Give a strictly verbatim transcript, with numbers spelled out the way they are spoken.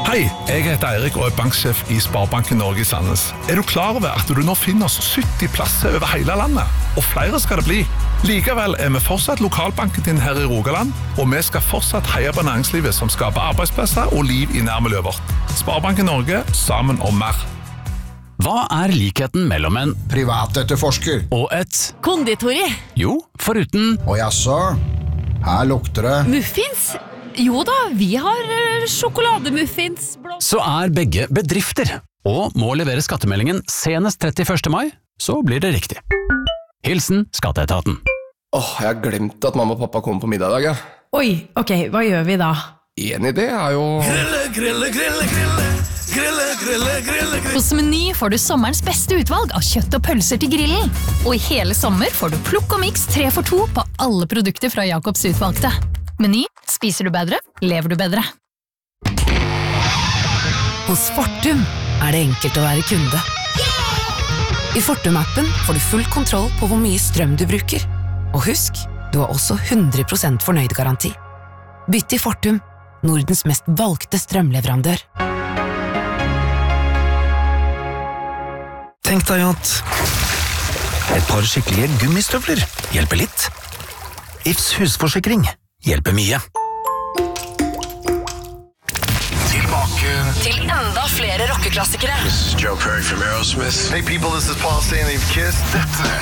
Hei, jeg heter Eirik og er banksjef i Sparebanken Norge i Sandnes. Er du klar over at du nå finner oss sytti plasser over hele landet? Og flere skal det bli. Likevel er vi fortsatt lokalbanken din her i Rogaland, og vi skal fortsatt heie på næringslivet som skaper arbeidsplasser og liv i nærmiljøet vårt. Sparebanken Norge, sammen om mer. Hva er likheten mellom en privatetterforsker og et konditori? Jo, foruten og jaså, her lukter det Muffins? Jo da, vi har uh, sjokolademuffins. Blå. så er begge bedrifter, og må levere skattemeldingen senest trettiførste mai, så blir det riktig. Hilsen Skatteetaten. Åh, jeg har glemt at mamma og pappa kommer på middag i dag, ja. Oi, ok, hva gjør vi da? En idé er jo... Grille, grille, grille, grille. Grille, grille, grille, grille. Hos Meny får du sommerens beste utvalg av kjøtt og pølser til grillen. Og i hele sommer får du plukk og miks tre for to på alle produkter fra Jacobs utvalgte. Meny, spiser du bedre, lever du bedre. Hos Fortum er det enkelt å være kunde. I Fortum-appen får du full kontroll på hvor mye strøm du bruker. Og husk, du har også hundre prosent fornøyd-garanti. Bytt til Fortum, Nordens mest valgte strømleverandør. Tenk deg at et par skikkelige gummistøvler hjelper litt. Ifs husforsikring hjelper mye. Tilbake. Til enda flere rockeklassikere. This is Joe Perry from Aerosmith. Hey people, this is Paul Stanley of Kiss. Dette